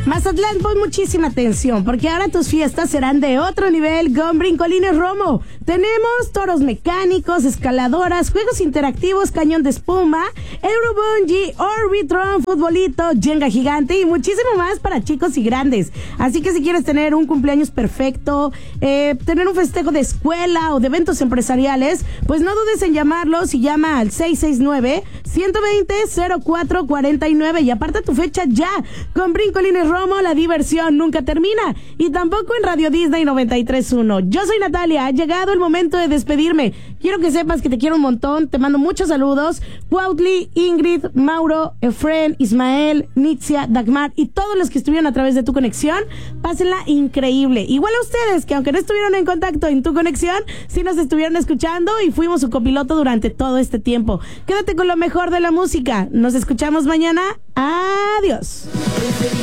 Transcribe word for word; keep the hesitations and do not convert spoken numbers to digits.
Mazatlán, pon muchísima atención, porque ahora tus fiestas serán de otro nivel con Brincolines Romo. Tenemos toros mecánicos, escaladoras, juegos interactivos, cañón de espuma, Eurobungee, Orbitron, futbolito, Jenga gigante y muchísimo más para chicos y grandes. Así que si quieres tener un cumpleaños perfecto, eh, tener un festejo de escuela o de eventos empresariales, pues no dudes en llamarlos y llama al seis seis nueve, uno dos cero, cero cuatro cuatro nueve y aparta tu fecha ya. Con Brincolines Romo, la diversión nunca termina, y tampoco en Radio Disney noventa y tres punto uno. Yo soy Natalia, ha llegado el momento de despedirme. Quiero que sepas que te quiero un montón, te mando muchos saludos. Cuautli, Ingrid, Mauro, Efren, Ismael, Nitzia, Dagmar y todos los que estuvieron a través de Tu Conexión, pásenla increíble. Igual a ustedes, que aunque no estuvieron en contacto en Tu Conexión, sí nos estuvieron escuchando y fuimos su copiloto durante todo este tiempo. Quédate con lo mejor de la música. Nos escuchamos mañana. Adiós.